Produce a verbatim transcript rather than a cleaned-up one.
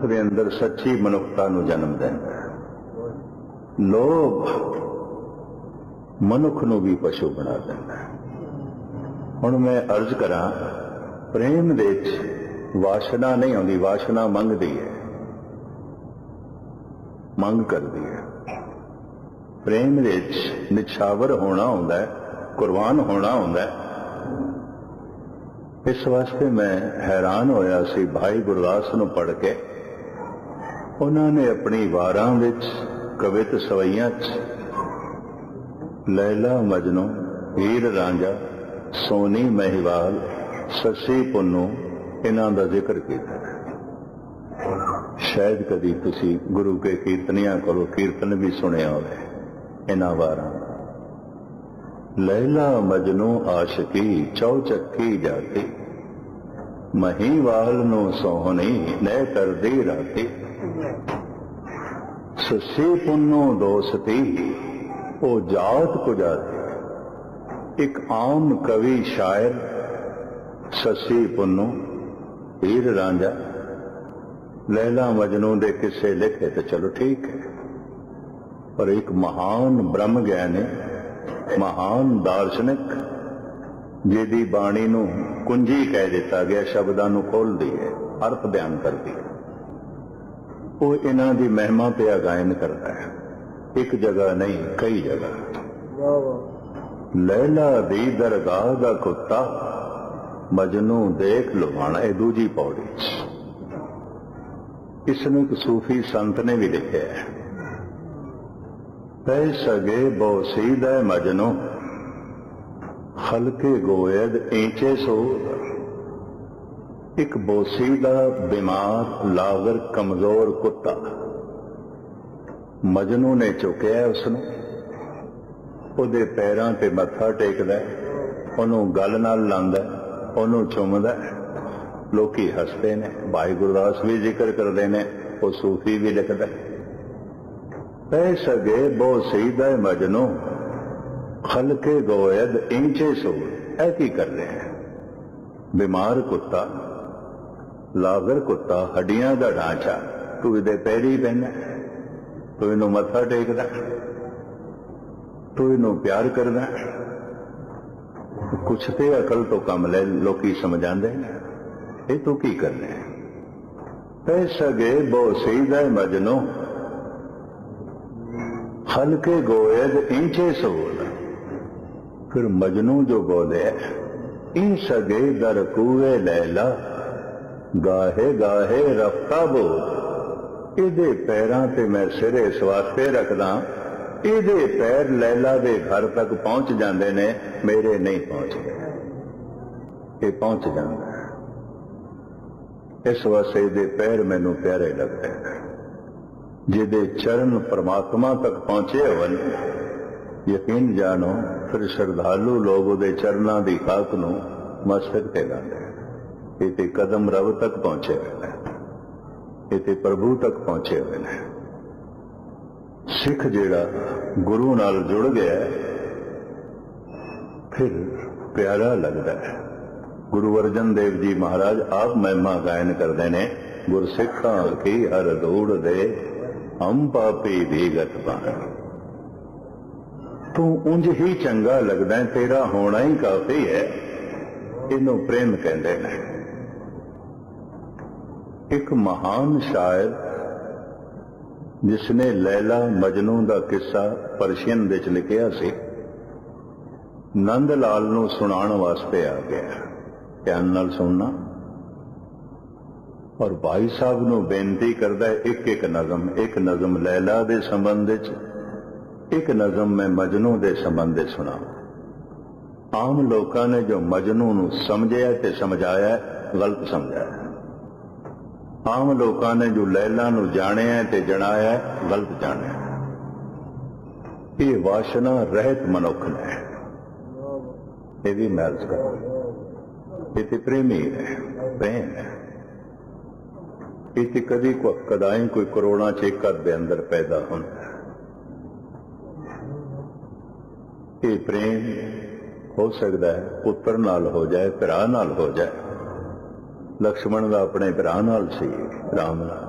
ਦੇ ਅੰਦਰ ਸੱਚੀ ਮਨੁੱਖਤਾ ਨੂੰ ਜਨਮ ਦਿੰਦਾ ਹੈ। ਲੋਭ ਮਨੁੱਖ ਨੂੰ ਵੀ ਪਸ਼ੂ ਬਣਾ ਦਿੰਦਾ ਹੈ। ਹੁਣ ਮੈਂ ਅਰਜ਼ ਕਰਾਂ, ਪ੍ਰੇਮ ਦੇ ਵਿੱਚ ਵਾਸ਼ਨਾ ਨਹੀਂ ਆਉਂਦੀ, ਵਾਸ਼ਨਾ ਮੰਗਦੀ ਹੈ, ਮੰਗ ਕਰਦੀ ਹੈ। ਪ੍ਰੇਮ ਦੇ ਵਿੱਚ ਨਿਛਾਵਰ ਹੋਣਾ ਹੁੰਦਾ ਹੈ, ਕੁਰਬਾਨ ਹੋਣਾ ਹੁੰਦਾ ਹੈ। ਇਸ ਵਾਸਤੇ ਮੈਂ ਹੈਰਾਨ ਹੋਇਆ ਸੀ ਭਾਈ ਗੁਰਦਾਸ ਨੂੰ ਪੜ੍ਹ ਕੇ। ਉਹਨਾਂ ਨੇ ਆਪਣੀ ਵਾਰਾਂ ਵਿੱਚ, ਕਵਿਤ ਸਵਈਆਂ 'ਚ ਲੈਲਾ ਮਜਨੂ, ਹੀਰ ਰਾਂਝਾ, ਸੋਨੀ ਮਹੀਵਾਲ, ਸੱਸੀ ਪੁੰਨੂ ਇਹਨਾਂ ਦਾ ਜ਼ਿਕਰ ਕੀਤਾ। ਸ਼ਾਇਦ ਕਦੀ ਤੁਸੀਂ ਗੁਰੂ ਕੇ ਕੀਰਤਨੀਆਂ ਕੋਲੋਂ ਕੀਰਤਨ ਵੀ ਸੁਣਿਆ ਹੋਵੇ ਇਹਨਾਂ ਵਾਰਾਂ। ਲੈਲਾ ਮਜਨੂ ਆਸ਼ਕੀ ਚੌਚੱਕੀ ਜਾਤੀ, ਮਹੀਵਾਲ ਨੂੰ ਸੋਹਣੀ ਨੈ ਕਰਦੀ ਰਾਤੀ, ਸੱਸੀ ਪੁੰਨੂ ਦੋਸਤੀ ਉਹ ਜਾਤ ਪੁਜਾਤੀ। ਇੱਕ ਆਮ ਕਵੀ ਸ਼ਾਇਰ ਸੱਸੀ ਪੁੰਨੂ, ਹੀਰ ਰਾਂਝਾ, ਲੈਲਾ ਮਜਨੂ ਦੇ ਕਿੱਸੇ ਲਿਖੇ ਤਾਂ ਚਲੋ ਠੀਕ ਹੈ, ਪਰ ਇੱਕ ਮਹਾਨ ਬ੍ਰਹਮ ਗਿਆਨੀ, ਮਹਾਨ ਦਾਰਸ਼ਨਿਕ, ਜਿਹਦੀ ਬਾਣੀ ਨੂੰ ਕੁੰਜੀ ਕਹਿ ਦਿੱਤਾ ਗਿਆ, ਸ਼ਬਦਾਂ ਨੂੰ ਖੋਲ੍ਹਦੀ ਹੈ, ਅਰਥ ਬਿਆਨ ਕਰਦੀ ਹੈ, ਉਹ ਇਹਨਾਂ ਦੀ ਮਹਿਮਾ ਪਿਆ ਗਾਇਨ ਕਰਦਾ ਹੈ। ਇੱਕ ਜਗ੍ਹਾ ਨਹੀਂ, ਕਈ ਜਗ੍ਹਾ। ਲੈਲਾ ਦੀ ਦਰਗਾਹ ਦਾ ਕੁੱਤਾ, ਮਜਨੂ ਦੇਖ ਲੁਭਾਣਾ, ਇਹ ਦੂਜੀ ਪੌੜੀ 'ਚ। ਇਸ ਨੂੰ ਇੱਕ ਸੂਫੀ ਸੰਤ ਨੇ ਵੀ ਲਿਖਿਆ ਹੈ। ਪੈ ਸਗੇ ਬੋਸੀਦਾ ਮਜਨੂ, ਹਲਕੇ ਗੋਇਦ ਏਂਚੇ ਸੋ। ਇੱਕ ਬੋਸੀਦਾ, ਬਿਮਾਰ, ਲਾਗਰ, ਕਮਜ਼ੋਰ ਕੁੱਤਾ, ਮਜਨੂ ਨੇ ਚੁੱਕਿਆ ਉਸ ਨੂੰ, ਉਹਦੇ ਪੈਰਾਂ ਤੇ ਮੱਥਾ ਟੇਕਦਾ, ਉਹਨੂੰ ਗਲ ਨਾਲ ਲਾਉਂਦਾ, ਉਹਨੂੰ ਚੁੰਮਦਾ। ਲੋਕੀ ਹੱਸਦੇ ਨੇ, ਭਾਈ ਗੁਰਦਾਸ ਵੀ ਜ਼ਿਕਰ ਕਰਦੇ ਨੇ, ਉਹ ਸੂਫੀ ਵੀ ਲਿਖਦਾ। ਪੈ ਸਗੇ ਬੋਸੀਦਾ ਮਜਨੂ, ਖਲਕੇ ਗੋਇਦ ਇੰਚੇ ਸੋ। ਇਹ ਕੀ ਕਰ ਰਿਹਾ ਹੈ? ਬਿਮਾਰ ਕੁੱਤਾ, ਲਾਗਰ ਕੁੱਤਾ, ਹੱਡੀਆਂ ਦਾ ਢਾਂਚਾ, ਤੂੰ ਇਹਦੇ ਪੈਰੀ ਪੈਣਾ, ਤੂੰ ਇਹਨੂੰ ਮੱਥਾ ਟੇਕਦਾ, ਤੂੰ ਇਹਨੂੰ ਪਿਆਰ ਕਰਦਾ। ਕੁਛ ਤੇ ਅਕਲ ਤੋਂ ਕੰਮ ਲੈ, ਲੋਕੀ ਸਮਝਾਉਂਦੇ ਨੇ, ਇਹ ਤੂੰ ਕੀ ਕਰ ਰਿਹਾ? ਪੈ ਸਗੇ ਬੋਸੀਦਾ ਮਜਨੂ, ਹਲਕੇ ਗੋਇਦ ਇੰਚੇ ਸੋ। फिर मजनू जो बोले, इन सगे दर कुए लैला, गाहे गाहे रफ्ता बोल। इहदे पैरां ते मैं सिरे इस वास्ते रखदा, इहदे पैर लैला दे घर तक पहुंच जांदे ने, मेरे नहीं पहुंचदे। ये पहुंच जांदा है, इस वास्ते इहदे पैर मैनू प्यारे लगदे ने। जिहदे चरण परमात्मा तक पहुंचे होवन, यकीन जानो फिर श्रद्धालु लोग उहदे चरनां दी खाक नूं मस्तक ते लांदे। ये ते कदम रब तक पहुंचे हुए ने, ये ते प्रभु तक पहुंचे हुए ने। सिख जिहड़ा गुरु नाल जुड़ गया फिर प्यारा लगदा है। गुरु अर्जन देव जी महाराज आप महिमा गायन करते ने, गुरसिखां की हर धूड़ दे, हम पापी भी गत पाण। तू उंज ही चंगा लगदा है, तेरा होना ही काफी है। इनू प्रेम कहते हैं। एक महान शायर जिसने लैला मजनू का किस्सा पर्शियन विच लिखिया सी, नंद लाल नू सुनाण वास्ते आ गया। ध्यान नाल सुनना। और भाई साहब नू बेनती करदा है, एक एक नज़म, एक नज़म लैला दे संबंध विच, एक नज़म मैं मजनू दे संबंध सुना। आम लोगों ने जो मजनू नू समझिया ते समझाया, गलत समझाया। आम लोगों ने जो लैला नू जानिया ते जनाया, गलत जानिया। ये वासना रहत मनुख ने, ये भी मैं अर्ज कर, ये प्रेमी है, प्रेम है। ये कदी को कदाई कोई करोड़ा चेकर दे अंदर पैदा होता है। ये प्रेम हो सकता है पुत्र नाल हो जाए, भरा नाल हो जाए। लक्ष्मण का अपने भरा नाल सी, राम नाल।